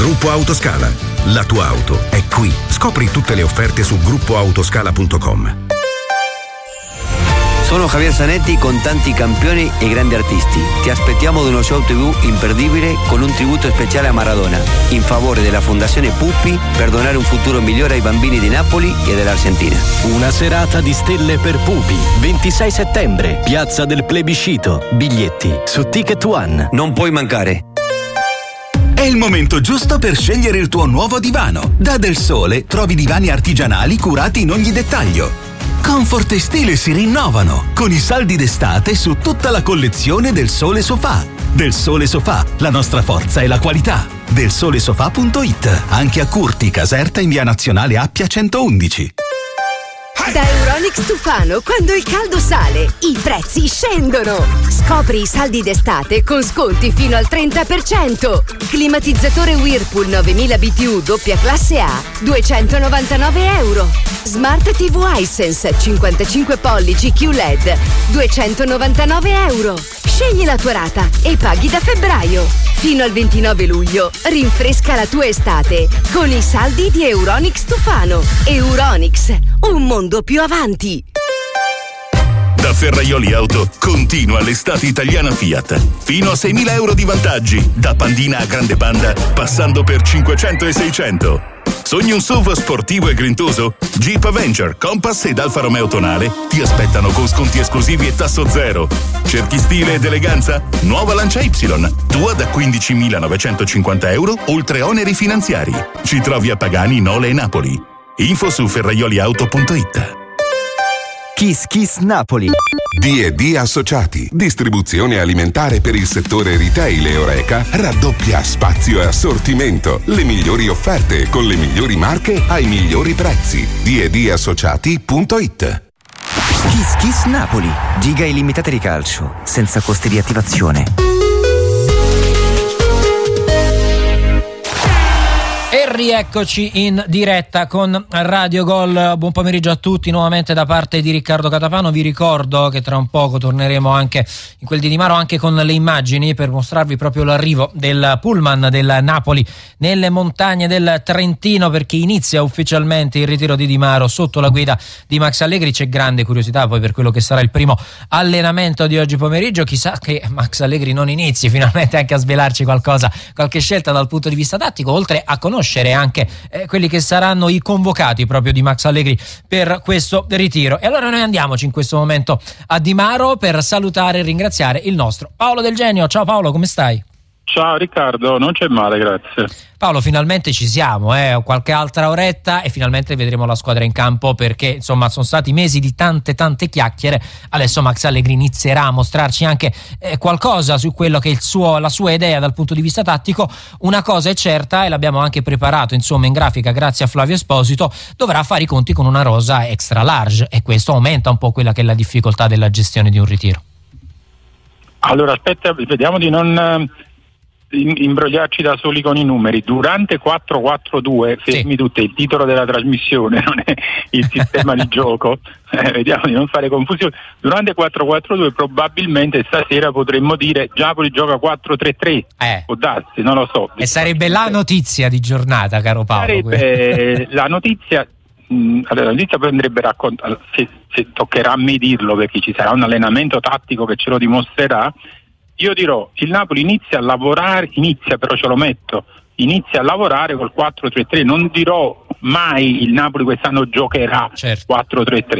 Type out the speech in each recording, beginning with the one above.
Gruppo Autoscala. La tua auto è qui. Scopri tutte le offerte su gruppoautoscala.com. Sono Javier Zanetti con tanti campioni e grandi artisti. Ti aspettiamo ad uno show TV imperdibile con un tributo speciale a Maradona, in favore della Fondazione Puppi per donare un futuro migliore ai bambini di Napoli e dell'Argentina. Una serata di stelle per Pupi, 26 settembre, Piazza del Plebiscito. Biglietti su Ticket One. Non puoi mancare. È il momento giusto per scegliere il tuo nuovo divano. Da Del Sole trovi divani artigianali curati in ogni dettaglio. Comfort e stile si rinnovano con i saldi d'estate su tutta la collezione Del Sole Sofà. Del Sole Sofà, la nostra forza è la qualità. Delsolesofà.it, anche a Curti, Caserta in via Nazionale Appia 111. Da Euronics Tufano, quando il caldo sale, i prezzi scendono. Scopri i saldi d'estate con sconti fino al 30%. Climatizzatore Whirlpool 9000 BTU doppia classe A, €299. Smart TV Hisense 55 pollici QLED, €299. Scegli la tua rata e paghi da febbraio. Fino al 29 luglio, rinfresca la tua estate con i saldi di Euronics Tufano. Euronics, un mondo più avanti. Da Ferraioli Auto continua l'estate italiana Fiat. Fino a 6.000 euro di vantaggi, da Pandina a Grande Panda, passando per 500 e 600. Sogni un SUV sportivo e grintoso? Jeep Avenger, Compass ed Alfa Romeo Tonale ti aspettano con sconti esclusivi e tasso zero. Cerchi stile ed eleganza? Nuova Lancia Y, tua da 15.950 euro, oltre oneri finanziari. Ci trovi a Pagani, Nole e Napoli. Info su ferraioliauto.it. Kiss Kiss Napoli. D&D Associati, distribuzione alimentare per il settore retail e Horeca, raddoppia spazio e assortimento, le migliori offerte con le migliori marche ai migliori prezzi. D&Dassociati.it. Kiss Kiss Napoli. Giga illimitate di calcio, senza costi di attivazione. E rieccoci in diretta con Radio Gol. Buon pomeriggio a tutti nuovamente da parte di Riccardo Catapano. Vi ricordo che tra un poco torneremo anche in quel di Di Maro, anche con le immagini per mostrarvi proprio l'arrivo del pullman del Napoli nelle montagne del Trentino, perché inizia ufficialmente il ritiro di Di Maro sotto la guida di Max Allegri. C'è grande curiosità poi per quello che sarà il primo allenamento di oggi pomeriggio. Chissà che Max Allegri non inizi finalmente anche a svelarci qualcosa, qualche scelta dal punto di vista tattico, oltre a conoscere anche quelli che saranno i convocati proprio di Max Allegri per questo ritiro. E allora noi andiamoci in questo momento a Di Maro per salutare e ringraziare il nostro Paolo Del Genio. Ciao Paolo, come stai? Ciao Riccardo, non c'è male, grazie. Paolo, finalmente ci siamo, qualche altra oretta e finalmente vedremo la squadra in campo, perché insomma sono stati mesi di tante chiacchiere. Adesso Max Allegri inizierà a mostrarci anche qualcosa su quello che è la sua idea dal punto di vista tattico. Una cosa è certa, e l'abbiamo anche preparato insomma in grafica grazie a Flavio Esposito: dovrà fare i conti con una rosa extra large, e questo aumenta un po' quella che è la difficoltà della gestione di un ritiro. Allora aspetta, vediamo di non imbrogliarci da soli con i numeri. Durante 4-4-2, fermi tutte, il titolo della trasmissione, non è il sistema di gioco, vediamo di non fare confusione. Durante 4-4-2 probabilmente stasera potremmo dire Napoli gioca 4-3-3, può darsi, non lo so. E sarebbe la notizia di giornata, caro Paolo. Sarebbe la notizia. Allora, la notizia poi andrebbe raccontata, se toccherà a me dirlo, perché ci sarà un allenamento tattico che ce lo dimostrerà. Io dirò, il Napoli inizia a lavorare, però ce lo metto, inizia a lavorare col 4-3-3, non dirò mai il Napoli quest'anno giocherà 4-3-3.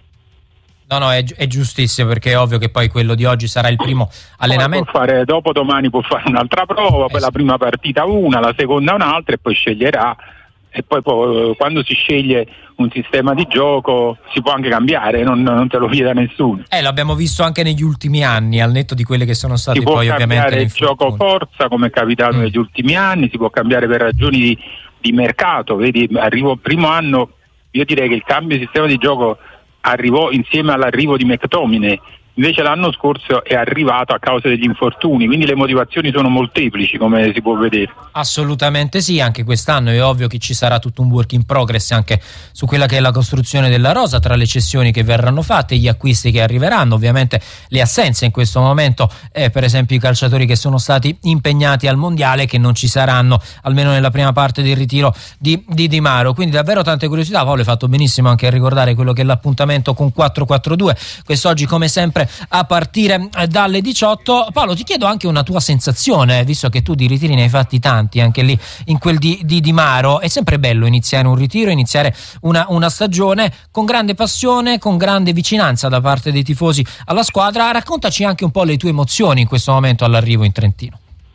No, è giustissimo, perché è ovvio che poi quello di oggi sarà il primo allenamento. Dopodomani può fare un'altra prova, poi la prima partita una, la seconda un'altra, e poi sceglierà. E poi quando si sceglie un sistema di gioco si può anche cambiare, non te lo vieta nessuno. L'abbiamo visto anche negli ultimi anni, al netto di quelle che sono state poi ovviamente. Si può cambiare il gioco forza, come è capitato negli ultimi anni, si può cambiare per ragioni di mercato. Vedi, primo anno, io direi che il cambio di sistema di gioco arrivò insieme all'arrivo di McTominay invece l'anno scorso è arrivato a causa degli infortuni, quindi le motivazioni sono molteplici, come si può vedere. Assolutamente sì, anche quest'anno è ovvio che ci sarà tutto un work in progress anche su quella che è la costruzione della rosa, tra le cessioni che verranno fatte, gli acquisti che arriveranno, ovviamente le assenze in questo momento, per esempio i calciatori che sono stati impegnati al mondiale, che non ci saranno almeno nella prima parte del ritiro di Di Maro, quindi davvero tante curiosità. Paolo, hai fatto benissimo anche a ricordare quello che è l'appuntamento con 442 quest'oggi, come sempre a partire dalle 18. Paolo, ti chiedo anche una tua sensazione, visto che tu di ritiri ne hai fatti tanti anche lì in quel di Maro. È sempre bello iniziare un ritiro, iniziare una stagione con grande passione, con grande vicinanza da parte dei tifosi alla squadra. Raccontaci anche un po' le tue emozioni in questo momento all'arrivo in Trentino.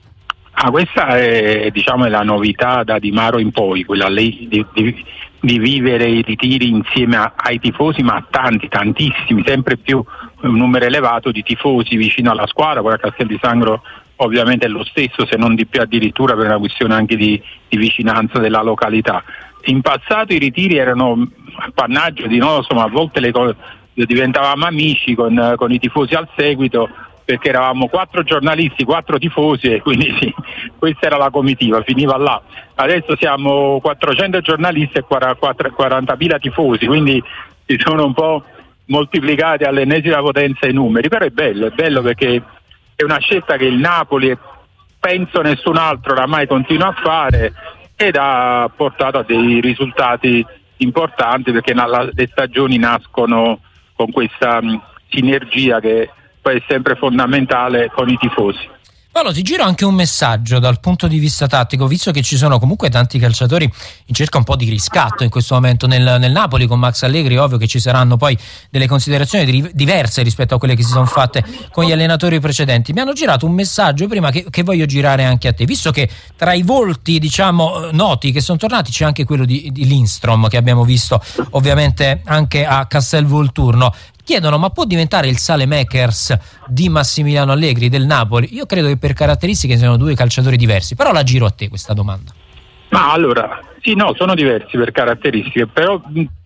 Questa è, diciamo, è la novità da Di Maro in poi, quella lì di vivere i ritiri insieme ai tifosi, ma a tantissimi, sempre più un numero elevato di tifosi vicino alla squadra. Poi a Castel di Sangro ovviamente è lo stesso, se non di più addirittura, per una questione anche di vicinanza della località. In passato i ritiri erano appannaggio di noi, insomma, a volte diventavamo amici con i tifosi al seguito, perché eravamo 4 giornalisti, 4 tifosi, e quindi sì, questa era la comitiva, finiva là. Adesso siamo 400 giornalisti e 40.000 tifosi, quindi si sono un po' moltiplicati all'ennesima potenza i numeri, però è bello perché è una scelta che il Napoli, penso nessun altro oramai, continua a fare, ed ha portato a dei risultati importanti, perché le stagioni nascono con questa sinergia che poi è sempre fondamentale con i tifosi. Paolo, ti giro anche un messaggio dal punto di vista tattico, visto che ci sono comunque tanti calciatori in cerca un po' di riscatto in questo momento nel Napoli con Max Allegri. Ovvio che ci saranno poi delle considerazioni diverse rispetto a quelle che si sono fatte con gli allenatori precedenti. Mi hanno girato un messaggio prima che voglio girare anche a te, visto che tra i volti, diciamo, noti che sono tornati c'è anche quello di Lindstrom, che abbiamo visto ovviamente anche a Castelvolturno. Chiedono: ma può diventare il Saelemaekers di Massimiliano Allegri, del Napoli? Io credo che per caratteristiche siano 2 calciatori diversi, però la giro a te questa domanda. Ma allora, sì, no, sono diversi per caratteristiche, però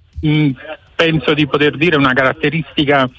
penso di poter dire una caratteristica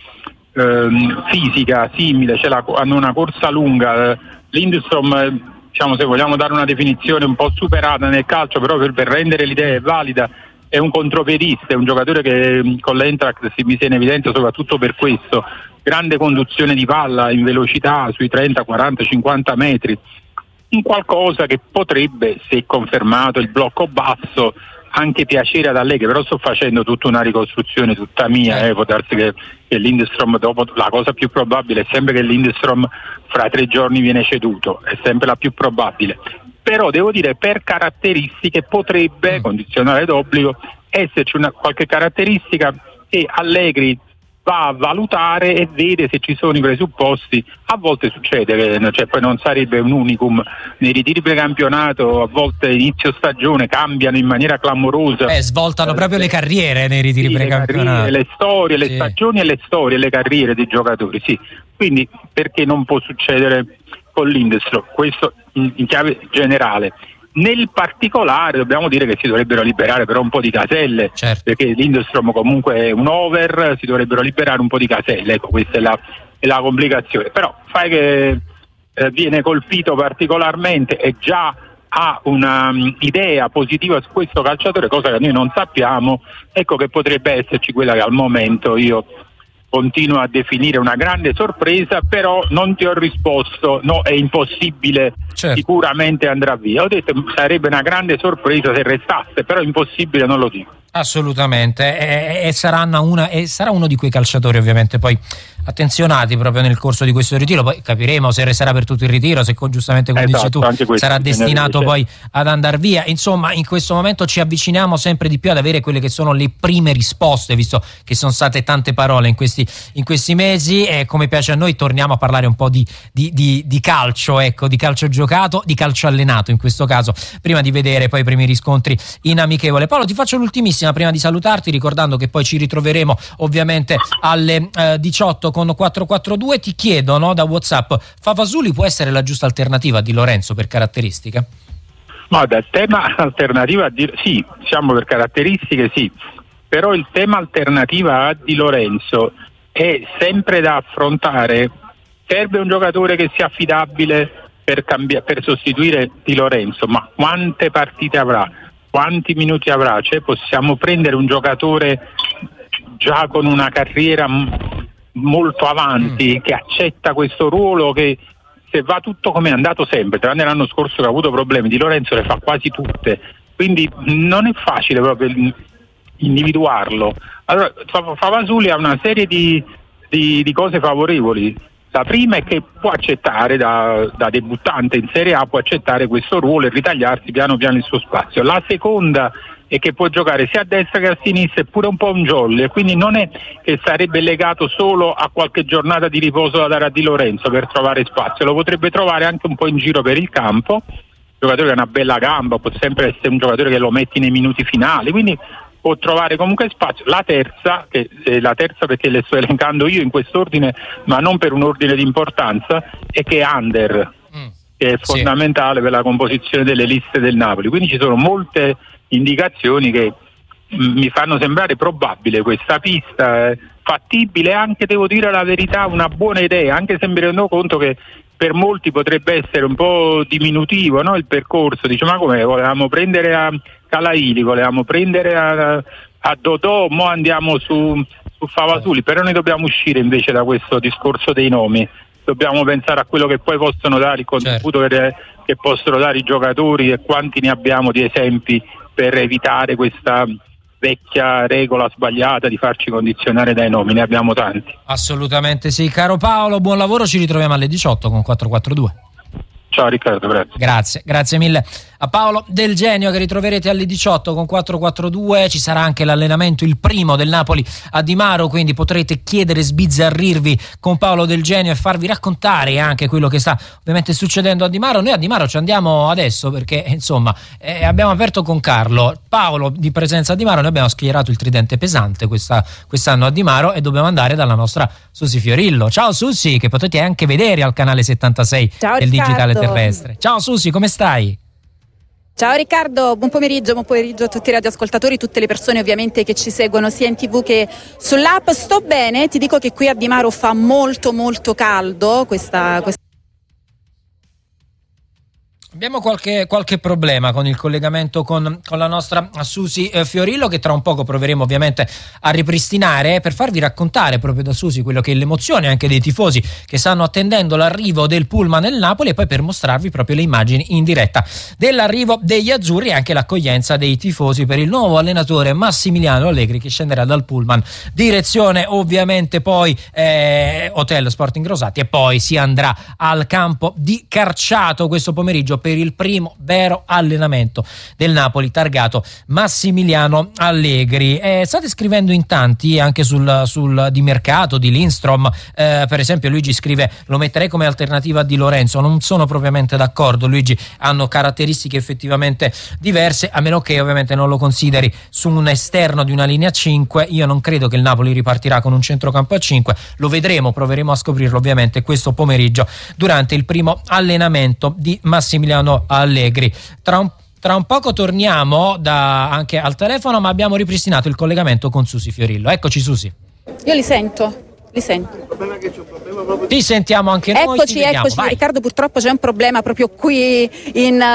fisica simile, hanno una corsa lunga. Lindstrom, diciamo, se vogliamo dare una definizione un po' superata nel calcio, però per rendere l'idea valida, è un contropiedista, è un giocatore che con l'Eintracht si mise in evidenza soprattutto per questo: grande conduzione di palla in velocità sui 30, 40, 50 metri, un qualcosa che potrebbe, se confermato il blocco basso, anche piacere ad Allegri. Però sto facendo tutta una ricostruzione tutta mia, può darsi che Lindstrom, dopo, la cosa più probabile è sempre che Lindstrom fra 3 giorni viene ceduto, è sempre la più probabile. Però devo dire, per caratteristiche potrebbe, condizionale d'obbligo, esserci qualche caratteristica che Allegri va a valutare e vede se ci sono i presupposti. A volte succede, cioè poi non sarebbe un unicum, nei ritiri precampionato a volte inizio stagione cambiano in maniera clamorosa, svoltano proprio le carriere nei ritiri precampionato, le storie, le stagioni e le storie, le carriere dei giocatori, sì. Quindi perché non può succedere con Lindstrom? Questo in chiave generale. Nel particolare dobbiamo dire che si dovrebbero liberare però un po' di caselle, certo, perché Lindstrom comunque è un over, si dovrebbero liberare un po' di caselle, ecco, questa è la complicazione. Però fai che viene colpito particolarmente e già ha una idea positiva su questo calciatore, cosa che noi non sappiamo, ecco che potrebbe esserci quella che al momento io continuo a definire una grande sorpresa. Però non ti ho risposto, no, è impossibile, certo, sicuramente andrà via. Ho detto sarebbe una grande sorpresa se restasse, però impossibile non lo dico. Assolutamente, e sarà uno di quei calciatori ovviamente poi attenzionati proprio nel corso di questo ritiro. Poi capiremo se resterà per tutto il ritiro, se giustamente come dici tu sarà destinato poi ad andare via. Insomma, in questo momento ci avviciniamo sempre di più ad avere quelle che sono le prime risposte, visto che sono state tante parole in questi mesi, e come piace a noi torniamo a parlare un po' di calcio, ecco, di calcio giocato, di calcio allenato in questo caso, prima di vedere poi i primi riscontri in amichevole. Paolo, ti faccio l'ultimissima prima di salutarti, ricordando che poi ci ritroveremo ovviamente alle 18 con 442. Ti chiedono da WhatsApp: Favasuli può essere la giusta alternativa a Di Lorenzo per caratteristiche? Guarda, il tema alternativa sì, siamo per caratteristiche sì, però il tema alternativa a Di Lorenzo è sempre da affrontare. Serve un giocatore che sia affidabile per sostituire Di Lorenzo, ma quante partite avrà? Quanti minuti avrà? Cioè, possiamo prendere un giocatore già con una carriera molto avanti, che accetta questo ruolo, che se va tutto come è andato sempre, tranne l'anno scorso che ha avuto problemi, Di Lorenzo le fa quasi tutte, quindi non è facile proprio individuarlo. Allora Favasuli ha una serie di cose favorevoli. La prima è che può accettare, da debuttante in Serie A, può accettare questo ruolo e ritagliarsi piano piano il suo spazio. La seconda è che può giocare sia a destra che a sinistra, eppure un po' un jolly, e quindi non è che sarebbe legato solo a qualche giornata di riposo da dare a Di Lorenzo per trovare spazio, lo potrebbe trovare anche un po' in giro per il campo. Un giocatore che ha una bella gamba, può sempre essere un giocatore che lo metti nei minuti finali, quindi può trovare comunque spazio. La terza perché le sto elencando io in quest'ordine, ma non per un ordine di importanza, è che è under, che è fondamentale per la composizione delle liste del Napoli. Quindi ci sono molte indicazioni che mi fanno sembrare probabile questa pista, fattibile, anche, devo dire la verità, una buona idea, anche se mi rendo conto che per molti potrebbe essere un po' diminutivo, no? Il percorso, dice, ma come, volevamo prendere a Calaili, volevamo prendere a Dodò, mo andiamo su Favasuli, però noi dobbiamo uscire invece da questo discorso dei nomi, dobbiamo pensare a quello che poi possono dare, il contributo che possono dare i giocatori, e quanti ne abbiamo di esempi per evitare questa vecchia regola sbagliata di farci condizionare dai nomi. Ne abbiamo tanti. Assolutamente sì. Caro Paolo, buon lavoro, ci ritroviamo alle 18 con 442. Ciao Riccardo, grazie mille a Paolo Del Genio, che ritroverete alle 18 con 442. Ci sarà anche l'allenamento, il primo del Napoli a Di Maro, quindi potrete chiedere, sbizzarrirvi con Paolo Del Genio e farvi raccontare anche quello che sta ovviamente succedendo a Di Maro. Noi a Di Maro ci andiamo adesso perché insomma abbiamo aperto con Carlo. Paolo di presenza a Di Maro, noi abbiamo schierato il tridente pesante quest'anno a Di Maro e dobbiamo andare dalla nostra Susi Fiorillo. Ciao Susi, che potete anche vedere al canale 76 del Digitale Terrestre. Ciao Susi, come stai? Ciao Riccardo, buon pomeriggio a tutti i radioascoltatori, tutte le persone ovviamente che ci seguono sia in TV che sull'app. Sto bene, ti dico che qui a Di Maro fa molto molto caldo questa... Abbiamo qualche problema con il collegamento con la nostra Susi Fiorillo, che tra un poco proveremo ovviamente a ripristinare per farvi raccontare proprio da Susi quello che è l'emozione anche dei tifosi che stanno attendendo l'arrivo del pullman nel Napoli, e poi per mostrarvi proprio le immagini in diretta dell'arrivo degli azzurri e anche l'accoglienza dei tifosi per il nuovo allenatore Massimiliano Allegri, che scenderà dal pullman direzione ovviamente poi Hotel Sporting Rosati, e poi si andrà al campo di Carciato questo pomeriggio per il primo vero allenamento del Napoli targato Massimiliano Allegri. State scrivendo in tanti anche sul di mercato di Lindstrom, per esempio Luigi scrive: lo metterei come alternativa a Di Lorenzo. Non sono propriamente d'accordo, Luigi, hanno caratteristiche effettivamente diverse, a meno che ovviamente non lo consideri su un esterno di una linea 5. Io non credo che il Napoli ripartirà con un centrocampo a 5, lo vedremo, proveremo a scoprirlo ovviamente questo pomeriggio durante il primo allenamento di Massimiliano Allegri. Tra un poco torniamo anche al telefono, ma abbiamo ripristinato il collegamento con Susi Fiorillo. Eccoci Susi. Io li sento. Ti sentiamo anche noi. Eccoci, vai. Riccardo, purtroppo c'è un problema proprio qui in...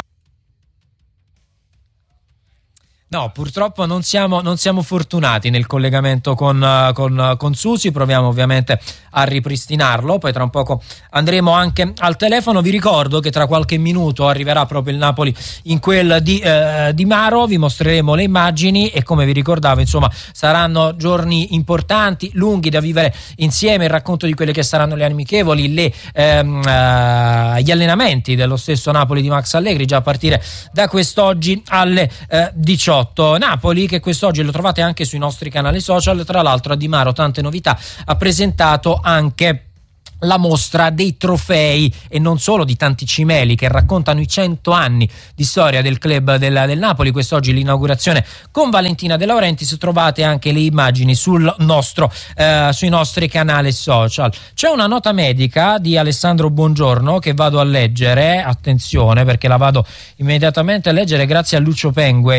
No, purtroppo non siamo fortunati nel collegamento con Susi. Proviamo ovviamente a ripristinarlo, poi tra un poco andremo anche al telefono. Vi ricordo che tra qualche minuto arriverà proprio il Napoli in quel di Maro, vi mostreremo le immagini e, come vi ricordavo, insomma, saranno giorni importanti, lunghi da vivere insieme, il racconto di quelle che saranno le amichevoli, gli allenamenti dello stesso Napoli di Max Allegri, già a partire da quest'oggi alle 18. Napoli, che quest'oggi lo trovate anche sui nostri canali social. Tra l'altro a Di Maro tante novità, ha presentato anche la mostra dei trofei e non solo, di tanti cimeli che raccontano i 100 anni di storia del club del Napoli. Quest'oggi l'inaugurazione con Valentina De Laurentiis. Trovate anche le immagini sui nostri canali social. C'è una nota medica di Alessandro Buongiorno che vado a leggere, attenzione perché la vado immediatamente a leggere grazie a Lucio Pengue,